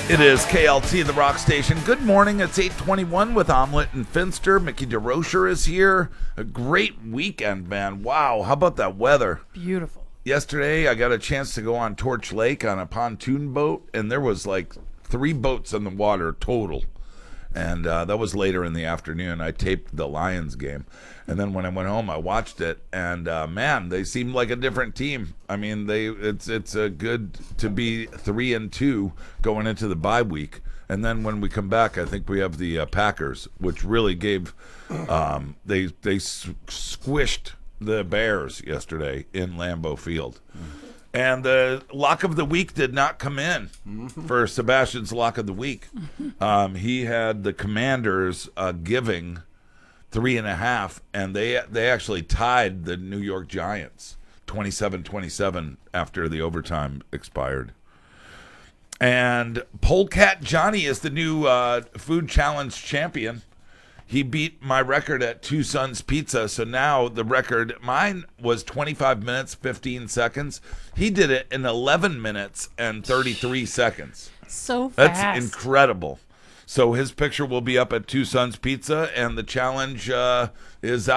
It is KLT, the rock station. Good morning. It's 8:21 with Omelet and Finster. Mickey DeRocher is here. A great weekend, man. Wow, how about that weather? Beautiful. Yesterday, I got a chance to go on Torch Lake on a pontoon boat, and there was like 3 boats in the water total. And that was later in the afternoon. I taped the Lions game. And then when I went home, I watched it. And, man, they seemed like a different team. I mean, it's good to be 3-2 going into the bye week. And then when we come back, I think we have the Packers, which really gave they squished the Bears yesterday in Lambeau Field. And the lock of the week did not come in for Sebastian's lock of the week. He had the Commanders giving 3.5, and they actually tied the New York Giants 27-27 after the overtime expired. And Polecat Johnny is the new food challenge champion. He beat my record at Two Sons Pizza, so now the record, mine was 25 minutes, 15 seconds. He did it in 11 minutes and 33 seconds. So fast. That's incredible. So his picture will be up at Two Sons Pizza, and the challenge is